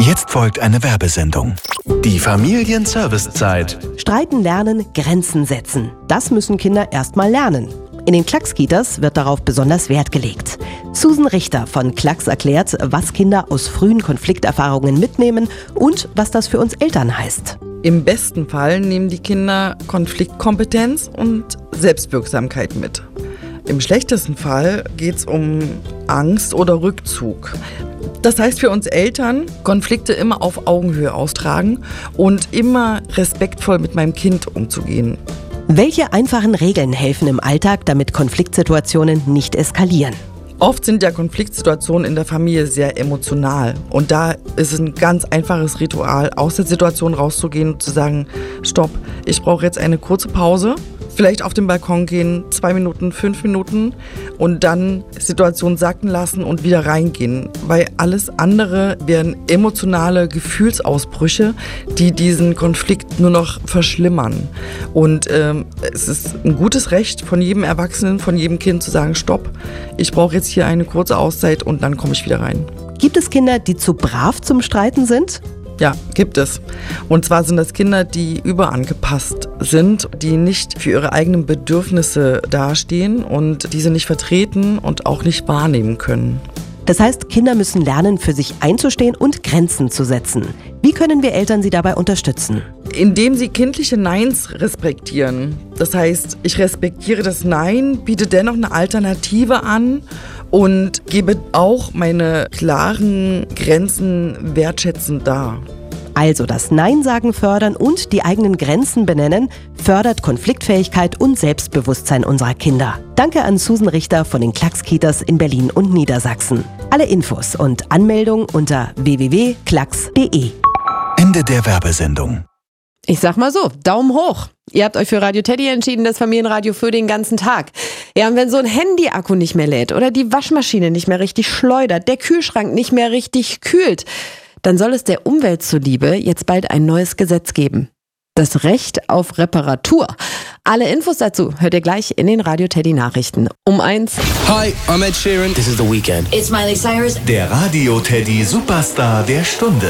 Jetzt folgt eine Werbesendung. Die Familienservicezeit. Streiten lernen, Grenzen setzen. Das müssen Kinder erst mal lernen. In den Klacks-Kitas wird darauf besonders Wert gelegt. Susan Richter von Klacks erklärt, was Kinder aus frühen Konflikterfahrungen mitnehmen und was das für uns Eltern heißt. Im besten Fall nehmen die Kinder Konfliktkompetenz und Selbstwirksamkeit mit. Im schlechtesten Fall geht es um Angst oder Rückzug. Das heißt für uns Eltern, Konflikte immer auf Augenhöhe austragen und immer respektvoll mit meinem Kind umzugehen. Welche einfachen Regeln helfen im Alltag, damit Konfliktsituationen nicht eskalieren? Oft sind ja Konfliktsituationen in der Familie sehr emotional und da ist es ein ganz einfaches Ritual, aus der Situation rauszugehen und zu sagen, stopp, ich brauche jetzt eine kurze Pause, vielleicht auf den Balkon gehen, 2 Minuten, 5 Minuten und dann Situation sacken lassen und wieder reingehen, weil alles andere wären emotionale Gefühlsausbrüche, die diesen Konflikt nur noch verschlimmern. Und es ist ein gutes Recht von jedem Erwachsenen, von jedem Kind zu sagen, stopp, ich brauche jetzt hier eine kurze Auszeit und dann komme ich wieder rein. Gibt es Kinder, die zu brav zum Streiten sind? Ja, gibt es. Und zwar sind das Kinder, die überangepasst sind, die nicht für ihre eigenen Bedürfnisse dastehen und diese nicht vertreten und auch nicht wahrnehmen können. Das heißt, Kinder müssen lernen, für sich einzustehen und Grenzen zu setzen. Wie können wir Eltern sie dabei unterstützen? Indem sie kindliche Neins respektieren. Das heißt, ich respektiere das Nein, biete dennoch eine Alternative an und gebe auch meine klaren Grenzen wertschätzend dar. Also das Nein-Sagen fördern und die eigenen Grenzen benennen, fördert Konfliktfähigkeit und Selbstbewusstsein unserer Kinder. Danke an Susan Richter von den Klacks-Kitas in Berlin und Niedersachsen. Alle Infos und Anmeldung unter www.klacks.de. Ende der Werbesendung. Ich sag mal so, Daumen hoch. Ihr habt euch für Radio Teddy entschieden, das Familienradio für den ganzen Tag. Ja, und wenn so ein Handy-Akku nicht mehr lädt oder die Waschmaschine nicht mehr richtig schleudert, der Kühlschrank nicht mehr richtig kühlt, dann soll es der Umwelt zuliebe jetzt bald ein neues Gesetz geben. Das Recht auf Reparatur. Alle Infos dazu hört ihr gleich in den Radio Teddy Nachrichten. Um 1. Hi, I'm Ed Sheeran. This is The Weeknd. It's Miley Cyrus. Der Radio Teddy Superstar der Stunde.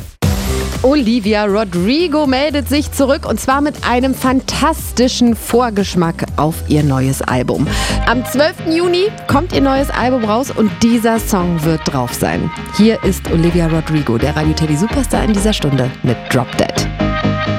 Olivia Rodrigo meldet sich zurück und zwar mit einem fantastischen Vorgeschmack auf ihr neues Album. Am 12. Juni kommt ihr neues Album raus und dieser Song wird drauf sein. Hier ist Olivia Rodrigo, der Radio Teddy Superstar in dieser Stunde mit Drop Dead.